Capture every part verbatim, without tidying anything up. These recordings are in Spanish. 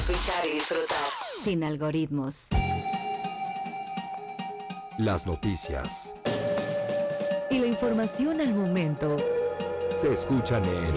escuchar y disfrutar. Sin algoritmos. Las noticias Y la información al momento. se escuchan en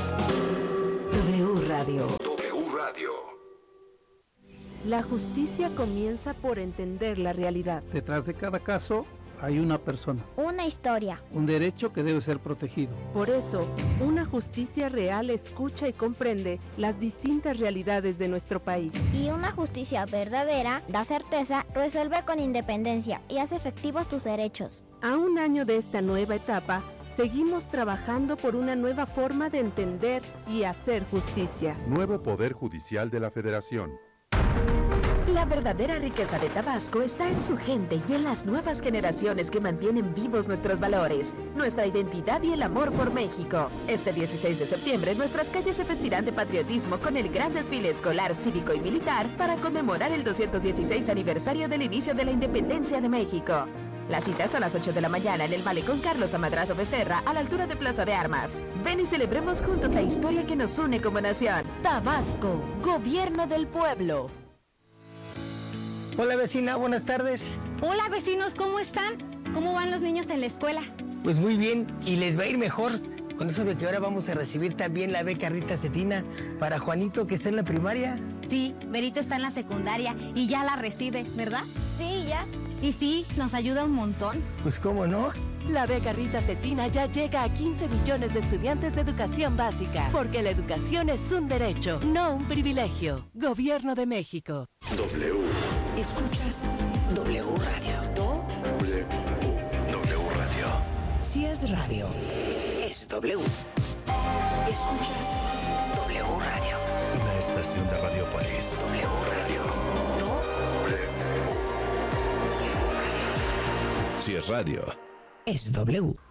W Radio. W Radio. La justicia comienza por entender la realidad. Detrás de cada caso hay una persona, Una historia. un derecho que debe ser protegido. Por eso, una justicia real escucha y comprende las distintas realidades de nuestro país. Y una justicia verdadera da certeza, resuelve con independencia y hace efectivos tus derechos. A un año de esta nueva etapa, seguimos trabajando por una nueva forma de entender y hacer justicia. Nuevo Poder Judicial de la Federación. La verdadera riqueza de Tabasco está en su gente y en las nuevas generaciones que mantienen vivos nuestros valores, nuestra identidad y el amor por México. Este dieciséis de septiembre nuestras calles se vestirán de patriotismo con el gran desfile escolar, cívico y militar para conmemorar el doscientos dieciséis aniversario del inicio de la independencia de México. Las citas a las ocho de la mañana en el Malecón Carlos Amadrazo Becerra, a la altura de Plaza de Armas. Ven y celebremos juntos la historia que nos une como nación. Tabasco, Gobierno del Pueblo. Hola vecina, buenas tardes. Hola vecinos, ¿cómo están? ¿Cómo van los niños en la escuela? Pues muy bien, y les va a ir mejor con eso de que ahora vamos a recibir también la beca Rita Cetina para Juanito que está en la primaria. Sí, Berito está en la secundaria y ya la recibe, ¿verdad? Sí, ya. Y sí, nos ayuda un montón. Pues cómo no. La beca Rita Cetina ya llega a quince millones de estudiantes de educación básica, porque la educación es un derecho, no un privilegio. Gobierno de México. W. Escuchas W Radio. W. W Radio. Si es radio, es W. Escuchas W Radio. Una estación de Radiopolis. W Radio. W. Si es radio, Es W.